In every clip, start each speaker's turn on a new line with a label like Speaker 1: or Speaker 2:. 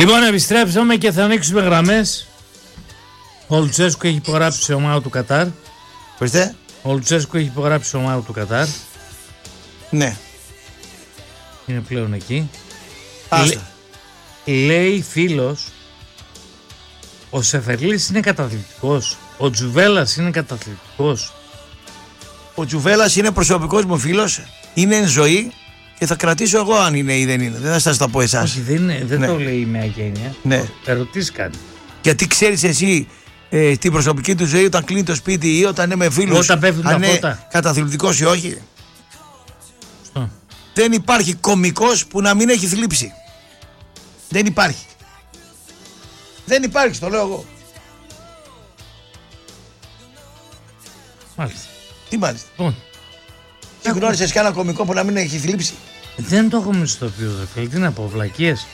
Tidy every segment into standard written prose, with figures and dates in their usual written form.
Speaker 1: Λοιπόν, επιστρέψαμε και θα ανοίξουμε γραμμές. Ο Λουτσέσκου έχει υπογράψει σε ομάδα του Κατάρ.
Speaker 2: Ορίστε.
Speaker 1: Ο Λουτσέσκου έχει υπογράψει σε ομάδα του Κατάρ.
Speaker 2: Ναι.
Speaker 1: Είναι πλέον εκεί.
Speaker 2: Άστα.
Speaker 1: Λέει φίλος, ο Σεφερλής είναι καταθλιπτικός. Ο Τζουβέλλας είναι καταθλιπτικός.
Speaker 2: Ο Τζουβέλλας είναι προσωπικός μου φίλος. Είναι εν ζωή και θα κρατήσω εγώ αν είναι ή δεν είναι. Δεν θα σας τα πω εσάς.
Speaker 1: Όχι, δεν
Speaker 2: Ναι.
Speaker 1: το λέει με αγένεια.
Speaker 2: Ναι.
Speaker 1: Ερωτήσεις κάνει.
Speaker 2: Γιατί ξέρεις εσύ την προσωπική του ζωή όταν κλείνει το σπίτι ή όταν είναι με φίλους,
Speaker 1: Όταν πέφτουν τα
Speaker 2: αν είναι
Speaker 1: φώτα.
Speaker 2: καταθλιπτικός ή όχι.
Speaker 1: Σωστό.
Speaker 2: Δεν υπάρχει κωμικός που να μην έχει θλίψει. Δεν υπάρχει. Δεν υπάρχει, το λέω εγώ.
Speaker 1: Μάλιστα.
Speaker 2: Τι μάλιστα.
Speaker 1: Λοιπόν,
Speaker 2: Γνώρισες κανένα κωμικό που να μην έχει θλίψει?
Speaker 1: δεν το έχουμε στο οποίο δεν θέλει. Τι να πω, βλακίες.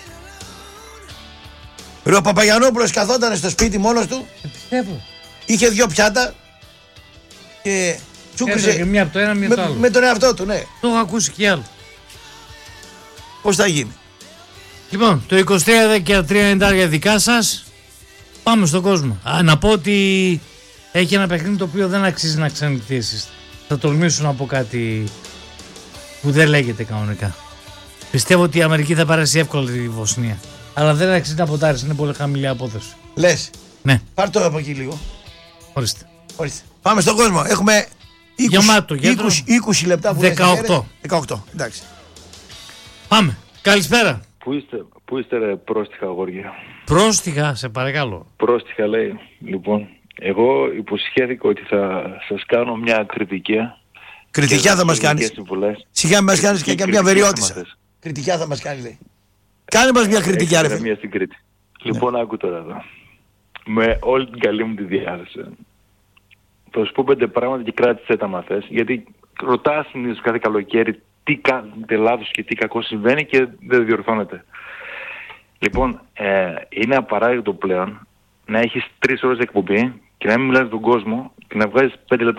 Speaker 2: Ρε, ο Παπαγιανόπουλος καθόταν στο σπίτι μόνος του,
Speaker 1: Πιστεύω.
Speaker 2: είχε 2 πιάτα και τσούκριζε
Speaker 1: Και μία από το ένα, μία από το άλλο.
Speaker 2: με τον εαυτό του, ναι.
Speaker 1: Το έχω ακούσει κι άλλο.
Speaker 2: Πώς θα γίνει?
Speaker 1: Λοιπόν, το 23-13 δικά σας. Πάμε στον κόσμο. Να πω ότι έχει ένα παιχνίδι το οποίο δεν αξίζει να ξαναλυτήσεις. Θα τολμήσω να πω κάτι που δεν λέγεται κανονικά. Πιστεύω ότι η Αμερική θα περάσει εύκολα τη Βοσνία. Αλλά δεν αξίζει να ποντάρεις, είναι πολύ χαμηλή απόδοση.
Speaker 2: Λες.
Speaker 1: Ναι,
Speaker 2: Πάρ' το από εκεί λίγο.
Speaker 1: ορίστε.
Speaker 2: Ορίστε. Πάμε στον κόσμο. Έχουμε 20,
Speaker 1: Γεμάτο κέντρο.
Speaker 2: 20 λεπτά που
Speaker 1: 18.
Speaker 2: 18. Εντάξει.
Speaker 1: Πάμε. Καλησπέρα.
Speaker 3: Πού είστε ρε πρόστιχα αγόρια?
Speaker 1: Πρόστιχα, σε παρακαλώ.
Speaker 3: Πρόστιχα λέει. Λοιπόν, εγώ υποσχέθηκα ότι θα σας κάνω μια κριτική.
Speaker 2: Κριτικιά θα μας κάνεις. Σιγά μην μας κάνεις και μια βεριώτισσα. Κριτικιά θα μας κάνει, λέει. Κάνε μας μια κριτικιά, ρε φίλε.
Speaker 3: Μια στην Κρήτη. Λοιπόν, άκου τώρα εδώ. Με όλη την καλή μου τη διάθεση. Θα σου πω 5 πράγματα και κράτησέ τα μαθές. Γιατί ρωτάς συνήθως κάθε καλοκαίρι τι κάνετε λάθος και τι κακό συμβαίνει και δεν διορθώνεται. Λοιπόν, είναι απαράδεκτο πλέον να έχεις 3 ώρες εκπομπή και να μην μιλάς στον κόσμο και να βγάζεις 5 λεπτά